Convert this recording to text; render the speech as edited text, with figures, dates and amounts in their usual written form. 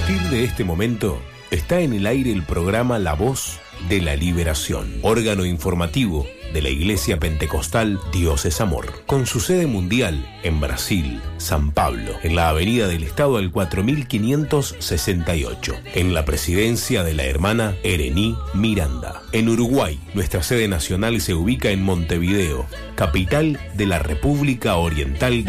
partir de este momento, está en el aire el programa La Voz de la Liberación, órgano informativo de la Iglesia Pentecostal Dios es Amor, con su sede mundial en Brasil, San Pablo, en la Avenida del Estado al 4568, en la presidencia de la hermana Erení Miranda. En Uruguay, nuestra sede nacional se ubica en Montevideo, capital de la República Oriental de